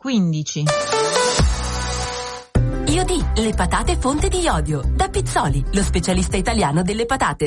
15. Iodi, le patate fonte di iodio. Da Pizzoli, lo specialista italiano delle patate.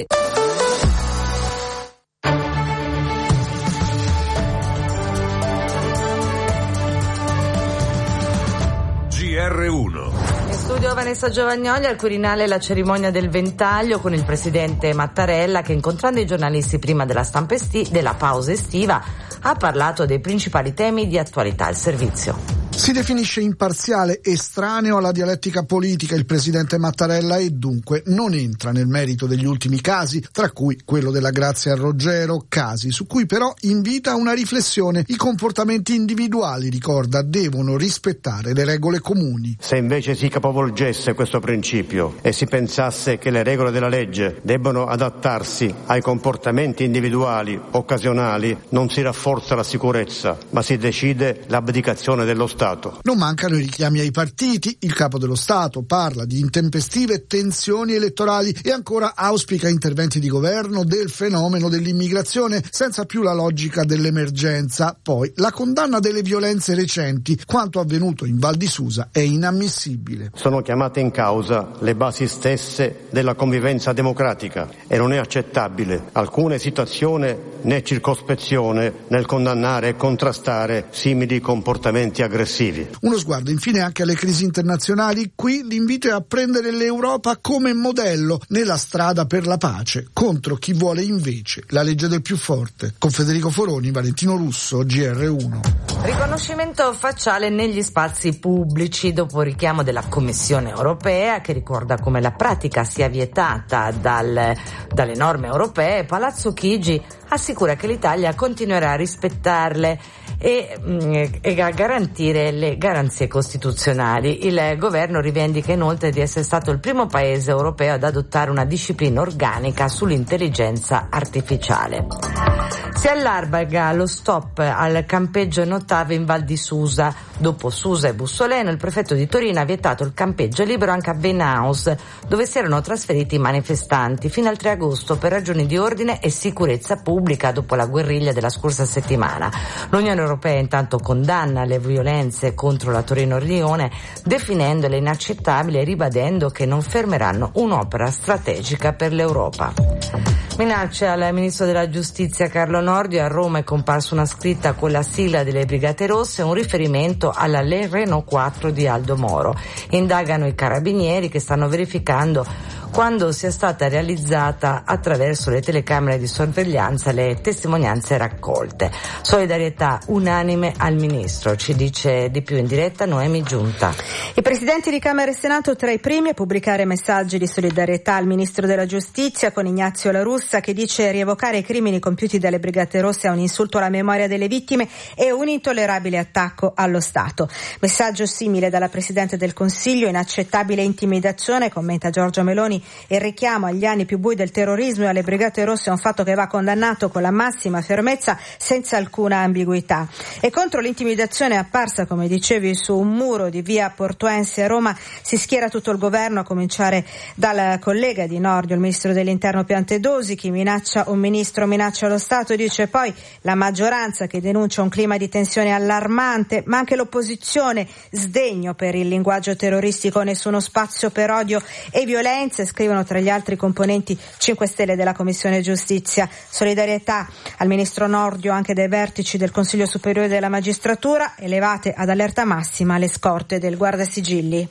GR1. In studio Vanessa Giovagnoli, al Quirinale la cerimonia del ventaglio con il presidente Mattarella che, incontrando i giornalisti prima della pausa estiva, ha parlato dei principali temi di attualità al servizio. Si definisce imparziale, estraneo alla dialettica politica il presidente Mattarella e dunque non entra nel merito degli ultimi casi, tra cui quello della Grazia Roggero, casi su cui però invita a una riflessione. I comportamenti individuali, ricorda, devono rispettare le regole comuni. Se invece si capovolgesse questo principio e si pensasse che le regole della legge debbono adattarsi ai comportamenti individuali, occasionali, non si rafforza la sicurezza, ma si decide l'abdicazione dello Stato. Non mancano i richiami ai partiti, il capo dello Stato parla di intempestive tensioni elettorali e ancora auspica interventi di governo del fenomeno dell'immigrazione senza più la logica dell'emergenza. Poi la condanna delle violenze recenti, quanto avvenuto in Val di Susa è inammissibile. Sono chiamate in causa le basi stesse della convivenza democratica e non è accettabile alcuna esitazione né circospezione nel condannare e contrastare simili comportamenti aggressivi. Uno sguardo infine anche alle crisi internazionali. Qui l'invito è a prendere l'Europa come modello nella strada per la pace contro chi vuole invece la legge del più forte. Con Federico Foroni, Valentino Russo, GR1. Riconoscimento facciale negli spazi pubblici dopo richiamo della Commissione europea che ricorda come la pratica sia vietata dalle norme europee. Palazzo Chigi assicura che l'Italia continuerà a rispettarle e a garantire le garanzie costituzionali. Il governo rivendica inoltre di essere stato il primo paese europeo ad adottare una disciplina organica sull'intelligenza artificiale. Si allarga lo stop al campeggio in ottave in Val di Susa. Dopo Susa e Bussoleno, il prefetto di Torino ha vietato il campeggio libero anche a Venaus, dove si erano trasferiti i manifestanti fino al 3 agosto per ragioni di ordine e sicurezza pubblica dopo la guerriglia della scorsa settimana. L'Unione Europea intanto condanna le violenze contro la Torino-Lione, definendole inaccettabili e ribadendo che non fermeranno un'opera strategica per l'Europa. Minacce al ministro della giustizia Carlo Nordio. A Roma è comparsa una scritta con la sigla delle Brigate Rosse e un riferimento alla Renault 4 di Aldo Moro. Indagano i carabinieri che stanno verificando quando sia stata realizzata attraverso le telecamere di sorveglianza le testimonianze raccolte. Solidarietà unanime al ministro, ci dice di più in diretta Noemi Giunta. I presidenti di Camera e Senato tra i primi a pubblicare messaggi di solidarietà al ministro della giustizia, con Ignazio La Russa che dice rievocare i crimini compiuti dalle Brigate Rosse è un insulto alla memoria delle vittime e un intollerabile attacco allo Stato. Messaggio simile dalla Presidente del Consiglio: inaccettabile intimidazione, commenta Giorgia Meloni. Il richiamo agli anni più bui del terrorismo e alle Brigate Rosse è un fatto che va condannato con la massima fermezza, senza alcuna ambiguità. E contro l'intimidazione apparsa, come dicevi, su un muro di via Portuense a Roma si schiera tutto il governo, a cominciare dal collega di Nordio, il ministro dell'Interno Piantedosi. Chi minaccia un ministro minaccia lo Stato, dice poi la maggioranza, che denuncia un clima di tensione allarmante, ma anche l'opposizione, sdegno per il linguaggio terroristico, nessuno spazio per odio e violenze, scrivono tra gli altri componenti 5 Stelle della Commissione Giustizia. Solidarietà al ministro Nordio anche dai vertici del Consiglio Superiore della Magistratura, elevate ad allerta massima le scorte del Guardasigilli.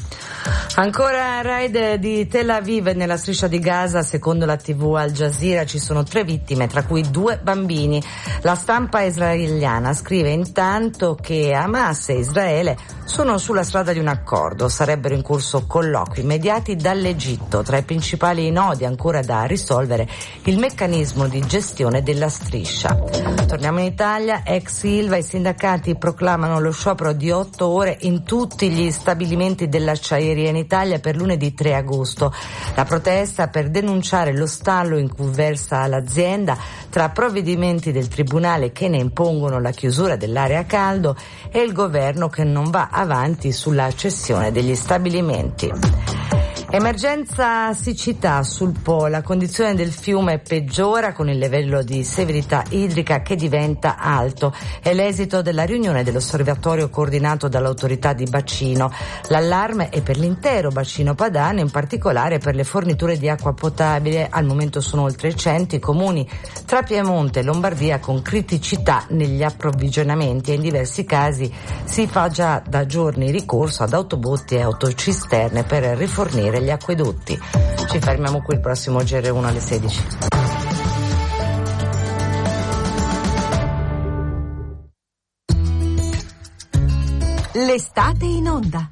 Ancora raid di Tel Aviv nella striscia di Gaza. Secondo la TV Al Jazeera ci sono 3 vittime, tra cui 2 bambini. La stampa israeliana scrive intanto che Hamas e Israele sono sulla strada di un accordo. Sarebbero in corso colloqui mediati dall'Egitto. Tra i principali nodi ancora da risolvere il meccanismo di gestione della striscia. Torniamo in Italia. Ex Ilva, i sindacati proclamano lo sciopero di 8 ore in tutti gli stabilimenti dell'acciaieria in Italia per lunedì 3 agosto. La protesta per denunciare lo stallo in cui versa l'azienda tra provvedimenti del tribunale che ne impongono la chiusura dell'area a caldo e il governo che non va avanti sulla cessione degli stabilimenti. Emergenza siccità sul Po, la condizione del fiume peggiora con il livello di severità idrica che diventa alto. È l'esito della riunione dell'osservatorio coordinato dall'autorità di bacino. L'allarme è per l'intero bacino padano, in particolare per le forniture di acqua potabile. Al momento sono oltre 100 i comuni tra Piemonte e Lombardia con criticità negli approvvigionamenti e in diversi casi si fa già da giorni ricorso ad autobotti e autocisterne per rifornire gli acquedotti. Ci fermiamo qui, il prossimo GR1 alle 16. L'estate in onda.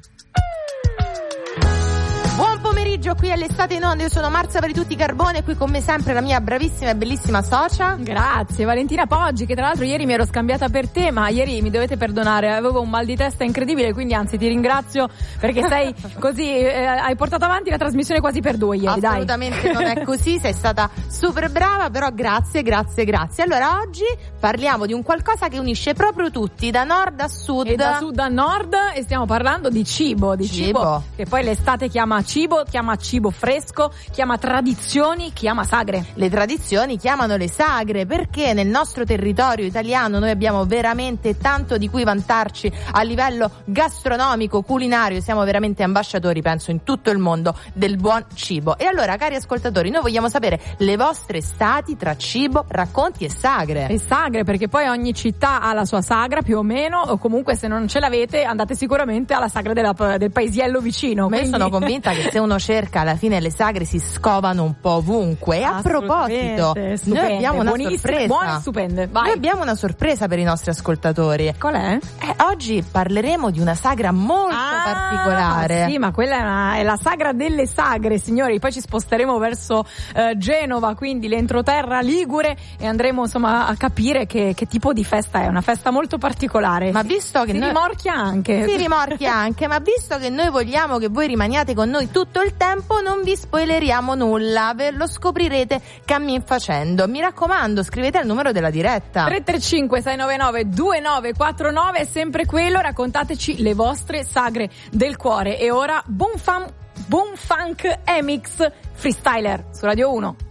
Buon pomeriggio qui all'Estate in onda, io sono Marzia Paritutti Carbone e qui con me sempre la mia bravissima e bellissima socia. Grazie, Valentina Poggi, che tra l'altro ieri mi ero scambiata per te, ma ieri mi dovete perdonare, avevo un mal di testa incredibile, quindi anzi ti ringrazio perché sei così, hai portato avanti la trasmissione quasi per 2 ieri. Assolutamente dai. Non è così, sei stata super brava, però grazie. Allora oggi parliamo di un qualcosa che unisce proprio tutti, da nord a sud. E da sud a nord, e stiamo parlando di cibo, che poi l'estate chiama cibo fresco, chiama tradizioni, chiama sagre. Le tradizioni chiamano le sagre perché nel nostro territorio italiano noi abbiamo veramente tanto di cui vantarci a livello gastronomico, culinario, siamo veramente ambasciatori, penso, in tutto il mondo del buon cibo. E allora, cari ascoltatori, noi vogliamo sapere le vostre estati tra cibo, racconti e sagre. E sagre, perché poi ogni città ha la sua sagra più o meno, o comunque se non ce l'avete andate sicuramente alla sagra del paesiello vicino. Ma io sono convinta che se uno cerca, alla fine le sagre si scovano un po' ovunque. E a proposito, stupende, noi abbiamo una sorpresa. Buone, stupende. Vai. Noi abbiamo una sorpresa per i nostri ascoltatori. Qual è? Oggi parleremo di una sagra molto particolare. Sì, ma quella è la sagra delle sagre, signori. Poi ci sposteremo verso Genova, quindi l'entroterra ligure, e andremo insomma a capire che tipo di festa è. Una festa molto particolare. Ma visto che si rimorchia anche, ma visto che noi vogliamo che voi rimaniate con noi tutto il tempo, non vi spoileriamo nulla, ve lo scoprirete cammin facendo. Mi raccomando, scrivete il numero della diretta 335 699 2949, è sempre quello. Raccontateci le vostre sagre del cuore. E ora Boom Funk Emix Freestyler su Radio 1.